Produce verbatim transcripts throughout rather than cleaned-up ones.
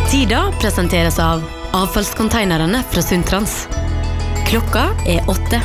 Tida presenteres av avfallskonteinerne fra Sundtrans. Klokka er åtte.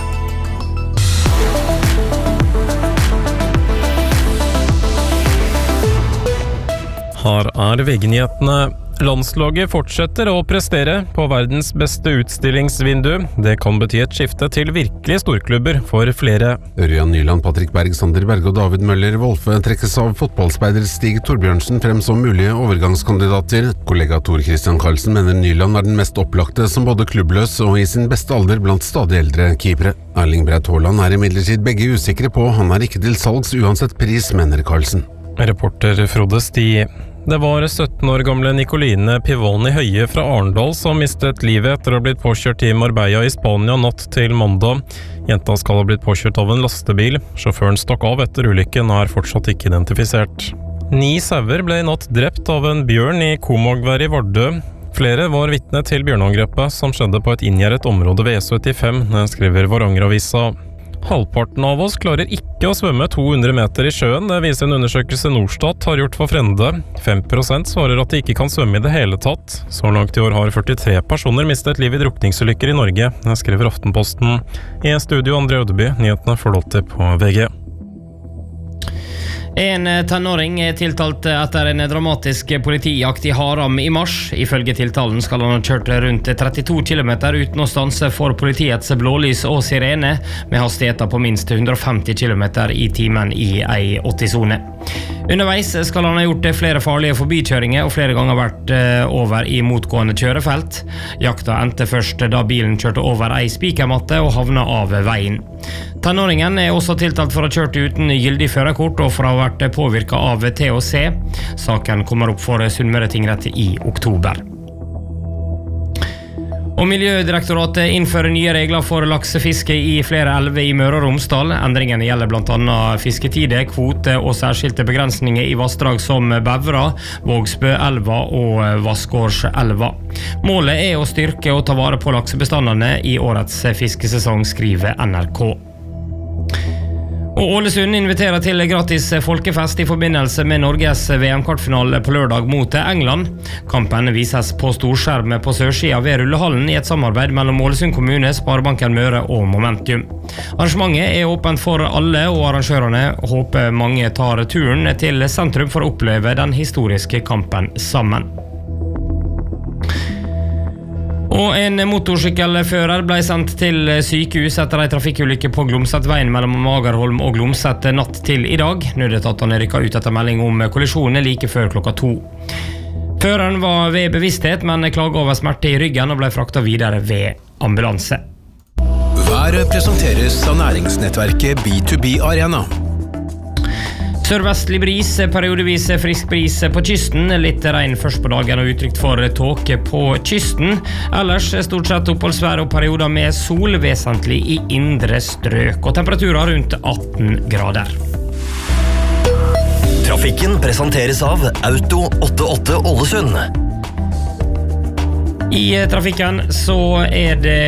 Her er V G-nyhetene. Landslaget fortsetter å prestere på verdens beste utstillingsvindu. Det kan bety et skifte til virkelige storklubber for flere. Ørjan Nyland, Patrick Berg, Sander Berge og David Møller Wolfe trekkes av fotballspeider Stig Torbjørnsen frem som mulige overgangskandidater. Kollega Tor Christian Karlsen mener Nyland er den mest opplagte som både klubbløs og i sin beste alder blant stadig eldre keepere. Erling Braut Haaland er imidlertid begge usikre på. Han er ikke til salgs uansett pris, mener Karlsen. Reporter Frode Sti. Det var sytten år gamle Nicoline Pivoni Høie fra Arendal som mistet livet etter å ha blitt påkjørt i Marbella i Spania natt til mandag. Jenta skal ha blitt påkjørt av en lastebil. Sjåføren stakk av etter ulykken og er fortsatt ikke identifisert. Ni sauer ble i natt drept av en bjørn i Komagvær i Vardø. Flere var vitne til bjørneangrepet som skjedde på et inngjerdet område ved E syttifem, skriver Varangeravisa. Halvparten av oss klarer ikke å svømme to hundre meter i sjøen, det viser en undersøkelse Norstat har gjort for Frende. fem prosent svarer at de ikke kan svømme i det hele tatt. Så langt i år har førtitre personer mistet liv i drukningsulykker i Norge, skriver Aftenposten. I studio André Ødeby, nyhetene får låte på V G. En tenåring er tiltalt etter en dramatisk politijakt i Haram i mars. Ifølge tiltalen skal han ha kjørt rundt trettito kilometer uten å stanse for politiets blålys og sirene, med hastigheter på minst hundre og femti kilometer i timen i ei åtti-sone. Underveis skal han ha gjort flere farlige forbikjøringer og flere ganger vært over i motgående kjørefelt. Jakta endte først da bilen kjørte over ei spikermatte og havna av veien. Tenåringen er også tiltalt for å ha kjørt uten gyldig førerkort og for å ha vært påvirket av T H C. Saken kommer opp for Sunnmøre tingrett i oktober. Og Miljødirektoratet innfører nye regler for laksefiske i flere elver i Møre og Romsdal. Endringene gjelder blant annet fisketide, kvote og særskilte begrensninger i vassdrag som Bevra, Vågsbøelva og Vassgårdselva. Målet er å styrke og ta vare på laksebestandene i årets fiskesesong, skriver N R K. Og Ålesund inviterer til gratis folkefest i forbindelse med Norges V M-kvartfinale på lørdag mot England. Kampen vises på storskjerm på sørsida ved Rullehallen i et samarbeid mellom Ålesund kommune, Sparebanken Møre og Momentum. Arrangementet er åpent for alle, og arrangørene håper mange tar turen til sentrum for å oppleve den historiske kampen sammen. Og en motorsykkelfører ble sendt til sykehus etter en trafikkulykke på Glomsetveien mellom Magerholm og Glomset natt til i dag. Nødetatene rykket ut etter melding om kollisjonen like før klokka to. Føreren var ved bevissthet, men klaget over smerte i ryggen og ble fraktet videre ved ambulanse. Været presenteres av næringsnettverket B to B Arena. Sørvestlig bris, periodevis frisk bris på kysten, litt regn først på dagen og utrygt for tåke på kysten. Ellers stort sett oppholdsvær og perioder med sol, vesentlig i indre strøk, og temperaturer rundt atten grader. Trafikken presenteres av Auto åttiåtte Ålesund. I trafikken så er det